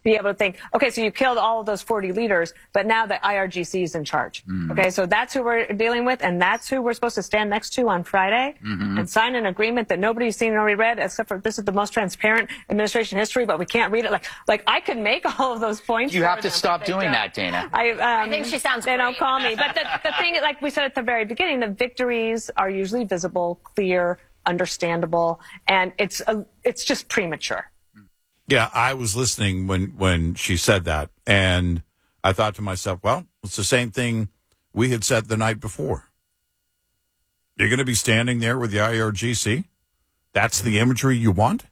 be able to think, okay, so you killed all of those 40 leaders, but now the IRGC is in charge. Okay, so that's who we're dealing with, and that's who we're supposed to stand next to on Friday and sign an agreement that nobody's seen or read, except for this is the most transparent administration history, but we can't read it. Like I could make all of those points. You have to stop doing that, Dana. I think she sounds They great. don't call me. But the thing, like we said at the very beginning, the victories are usually visible, clear, understandable, and it's just premature. Yeah, I was listening when she said that, and I thought to myself, well, it's the same thing we had said the night before. You're going to be standing there with the IRGC? That's the imagery you want?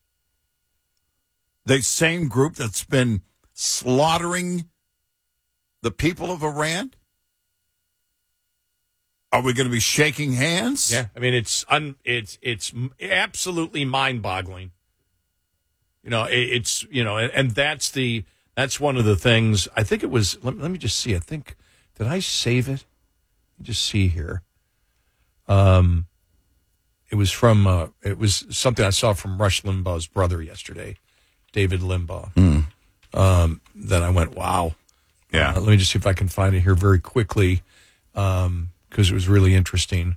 The same group that's been slaughtering the people of Iran? Are we going to be shaking hands? Yeah, I mean, it's absolutely mind-boggling. You know, and that's one of the things. I think it was. Let me just see. Did I save it? Let me just see here. It was from. It was something I saw from Rush Limbaugh's brother yesterday, David Limbaugh. That I went, wow. Yeah. Let me just see if I can find it here very quickly, because it was really interesting.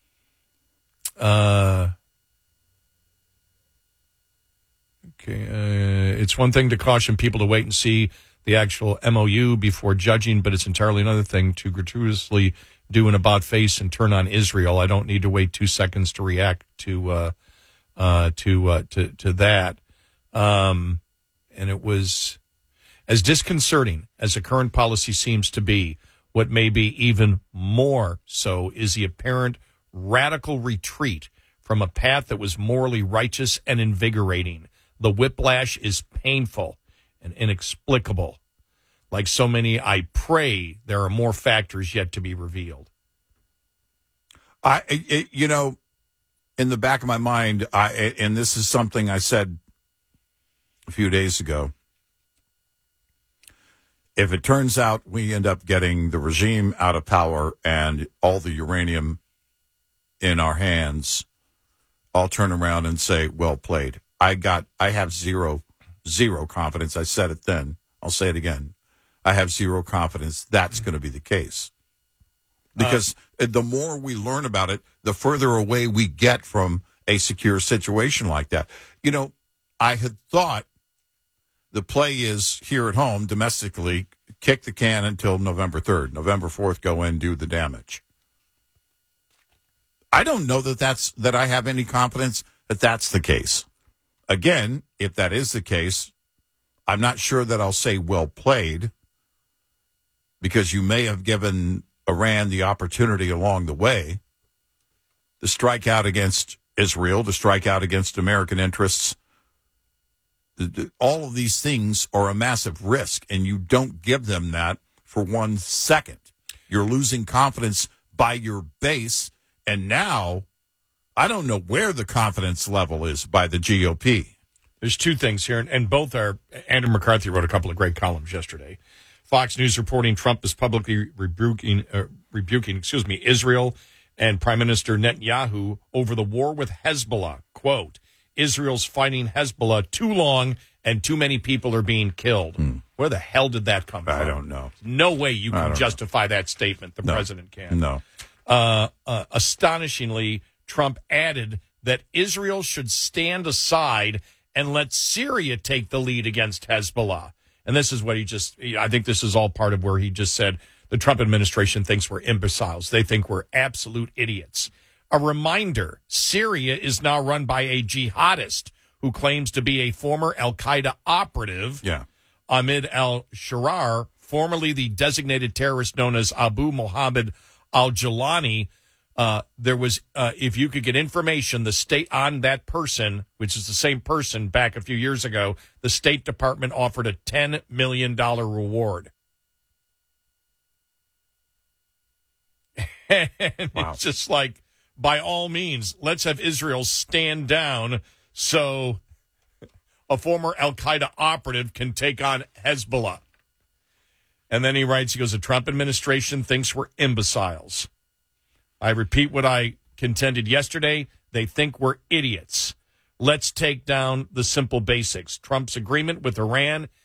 It's one thing to caution people to wait and see the actual MOU before judging, but it's entirely another thing to gratuitously do an about-face and turn on Israel. I don't need to wait 2 seconds to react to that. And it was as disconcerting as the current policy seems to be. What may be even more so is the apparent radical retreat from a path that was morally righteous and invigorating. The whiplash is painful and inexplicable. Like so many, I pray there are more factors yet to be revealed. In the back of my mind, and this is something I said a few days ago, if it turns out we end up getting the regime out of power and all the uranium in our hands, I'll turn around and say, well played. I have zero confidence. I said it then. I'll say it again. I have zero confidence that's going to be the case. Because the more we learn about it, the further away we get from a secure situation like that. You know, I had thought the play is here at home, domestically, kick the can until November 3rd. November 4th, go in, do the damage. I don't know that I have any confidence that that's the case. Again, if that is the case, I'm not sure that I'll say well played, because you may have given Iran the opportunity along the way to strike out against Israel, to strike out against American interests. All of these things are a massive risk, and you don't give them that for 1 second. You're losing confidence by your base, and now I don't know where the confidence level is by the GOP. There's two things here, and both are. Andrew McCarthy wrote a couple of great columns yesterday. Fox News reporting Trump is publicly rebuking Israel and Prime Minister Netanyahu over the war with Hezbollah. Quote, Israel's fighting Hezbollah too long and too many people are being killed. Where the hell did that come from? I don't know. No way you can justify that statement. The president can. No. Astonishingly, Trump added that Israel should stand aside and let Syria take the lead against Hezbollah. And this is what I think this is all part of where he just said the Trump administration thinks we're imbeciles. They think we're absolute idiots. A reminder, Syria is now run by a jihadist who claims to be a former al-Qaeda operative, Ahmed al-Sharar, formerly the designated terrorist known as Abu Mohammed al-Jilani. There was, if you could get information, the state on that person, which is the same person back a few years ago, the State Department offered a $10 million reward. And It's just like, by all means, let's have Israel stand down so a former al-Qaeda operative can take on Hezbollah. And then he writes, he goes, the Trump administration thinks we're imbeciles. I repeat what I contended yesterday. They think we're idiots. Let's take down the simple basics. Trump's agreement with Iran